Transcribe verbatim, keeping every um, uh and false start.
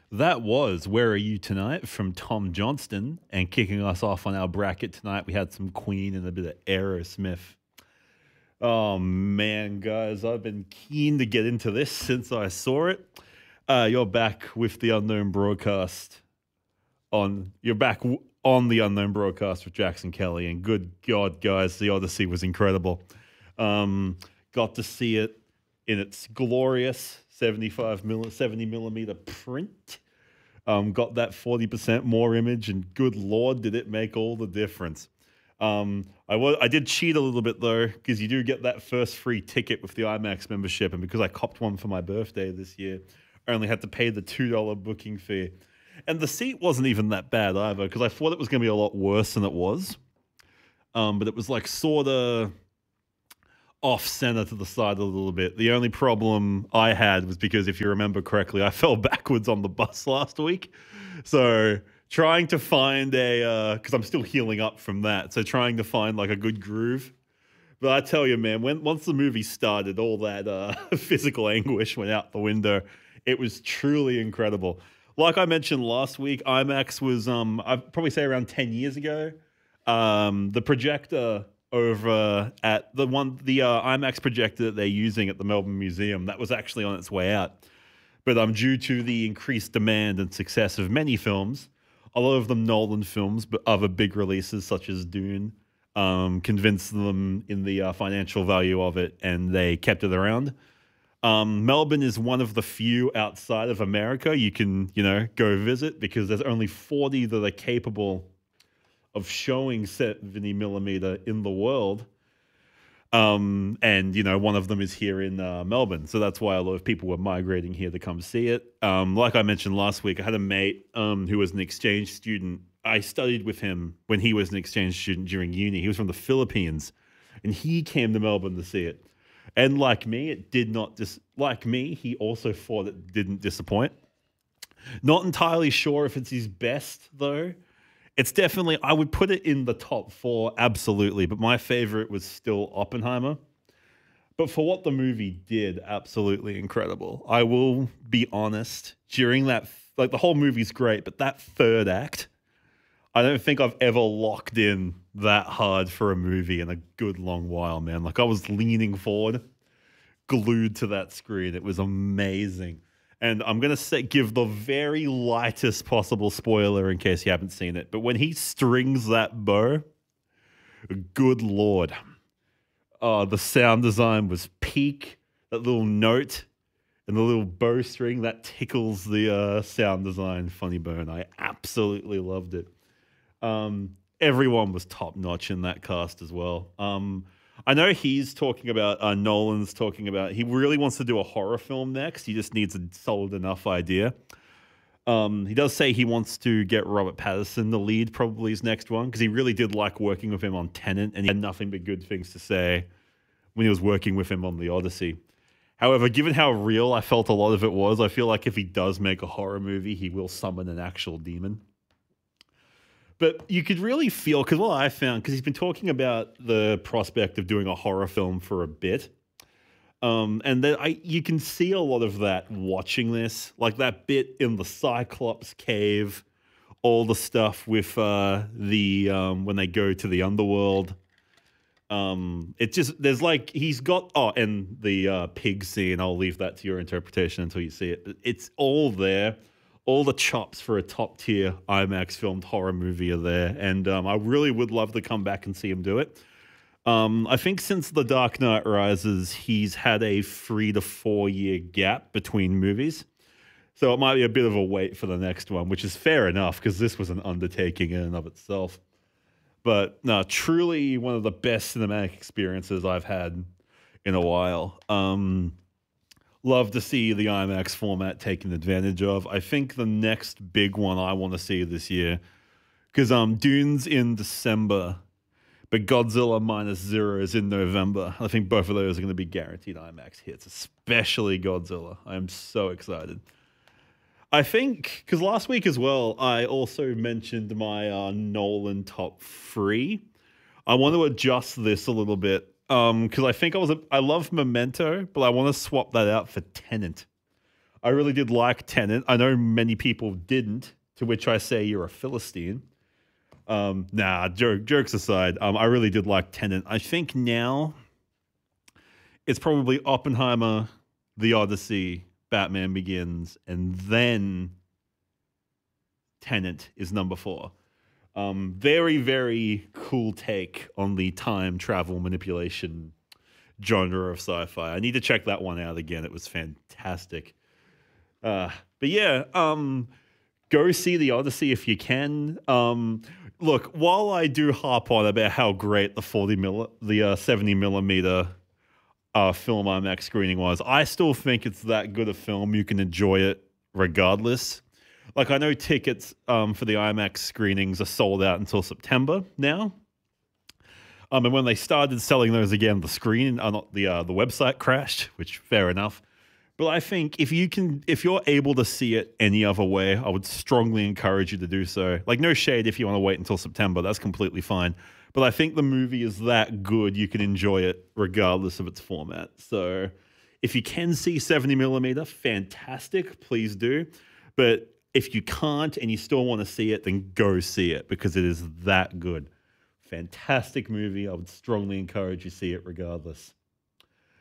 That was Where Are You Tonight from Tom Johnston. And kicking us off on our bracket tonight, we had some Queen and a bit of Aerosmith. Oh, man, guys, I've been keen to get into this since I saw it. Uh, you're back with the Unknown Broadcast on. You're back w- on the Unknown Broadcast with Jackson Kelly. And good God, guys, the Odyssey was incredible. Um, got to see it in its glorious seventy-five mil, seventy millimeter print. Um, got that forty percent more image, and good Lord, did it make all the difference. Um, I was I did cheat a little bit though, because you do get that first free ticket with the IMAX membership, and because I copped one for my birthday this year, I only had to pay the two dollar booking fee. And the seat wasn't even that bad either, because I thought it was going to be a lot worse than it was. Um, but it was like sort of off center to the side a little bit. The only problem I had was because, if you remember correctly, I fell backwards on the bus last week. So trying to find a, because uh, I'm still healing up from that. So trying to find like a good groove. But I tell you, man, when once the movie started, all that uh, physical anguish went out the window. It was truly incredible. Like I mentioned last week, IMAX was, um, I'd probably say around ten years ago. Um, the projector over at the one, the uh, IMAX projector that they're using at the Melbourne Museum, that was actually on its way out. But um, due to the increased demand and success of many films, a lot of them Nolan films, but other big releases such as Dune, um, convinced them in the uh, financial value of it, and they kept it around. Um, Melbourne is one of the few outside of America you can, you know, go visit, because there's only forty that are capable of showing seventy millimeter in the world. Um, and, you know, one of them is here in uh, Melbourne. So that's why a lot of people were migrating here to come see it. Um, like I mentioned last week, I had a mate um, who was an exchange student. I studied with him when he was an exchange student during uni. He was from the Philippines, and he came to Melbourne to see it. And like me, it did not dis- like me, he also thought it didn't disappoint. Not entirely sure if it's his best, though. It's definitely, I would put it in the top four, absolutely. But my favorite was still Oppenheimer. But for what the movie did, absolutely incredible. I will be honest, during that, like the whole movie's great, but that third act, I don't think I've ever locked in that hard for a movie in a good long while, man. Like I was leaning forward, glued to that screen. It was amazing. And I'm going to say, give the very lightest possible spoiler in case you haven't seen it. But when he strings that bow, good Lord. Uh, the sound design was peak. That little note and the little bowstring, that tickles the uh, sound design funny bone. I absolutely loved it. Um, everyone was top notch in that cast as well. Um, I know he's talking about, uh, Nolan's talking about, he really wants to do a horror film next. He just needs a solid enough idea. Um, he does say he wants to get Robert Pattinson to lead probably his next one, because he really did like working with him on Tenet, and he had nothing but good things to say when he was working with him on The Odyssey. However, given how real I felt a lot of it was, I feel like if he does make a horror movie, he will summon an actual demon. But you could really feel, because what I found, because he's been talking about the prospect of doing a horror film for a bit. Um, and then I, you can see a lot of that watching this, like that bit in the Cyclops cave, all the stuff with uh, the, um, when they go to the underworld. Um, it just, there's like, he's got, oh, and the uh, pig scene, I'll leave that to your interpretation until you see it. It's all there. All the chops for a top tier IMAX filmed horror movie are there. And um, I really would love to come back and see him do it. Um, I think since The Dark Knight Rises, he's had a three to four year gap between movies. So it might be a bit of a wait for the next one, which is fair enough, because this was an undertaking in and of itself. But no, truly one of the best cinematic experiences I've had in a while. Um, Love to see the IMAX format taken advantage of. I think the next big one I want to see this year, because um, Dune's in December, but Godzilla Minus Zero is in November. I think both of those are going to be guaranteed IMAX hits, especially Godzilla. I'm so excited. I think, because last week as well, I also mentioned my uh, Nolan top three. I want to adjust this a little bit. Um, because I think I was a, I love Memento, but I want to swap that out for Tenet. I really did like Tenet. I know many people didn't, to which I say you're a Philistine. Um, nah, joke, jokes aside, um, I really did like Tenet. I think now it's probably Oppenheimer, The Odyssey, Batman Begins, and then Tenet is number four. Um, very, very cool take on the time travel manipulation genre of sci-fi. I need to check that one out again. It was fantastic. Uh, but yeah, um, go see The Odyssey if you can. Um, look, while I do harp on about how great the forty mil, the uh, seventy millimeter uh, film IMAX screening was, I still think it's that good a film. You can enjoy it regardless. Like, I know tickets um, for the IMAX screenings are sold out until September now. Um, and when they started selling those again, the screen, uh, not the uh, the website crashed, which fair enough. But I think if you can, if you're able to see it any other way, I would strongly encourage you to do so. Like, no shade if you want to wait until September, that's completely fine. But I think the movie is that good, you can enjoy it regardless of its format. So if you can see seventy millimeter, fantastic, please do. But if you can't and you still want to see it, then go see it because it is that good. Fantastic movie. I would strongly encourage you to see it regardless.